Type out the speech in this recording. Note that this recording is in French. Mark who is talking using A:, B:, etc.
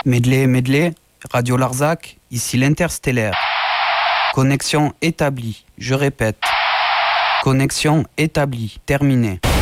A: Medley, Radio Larzac, ici l'Interstellaire. Connexion établie, je répète. Connexion établie, terminée.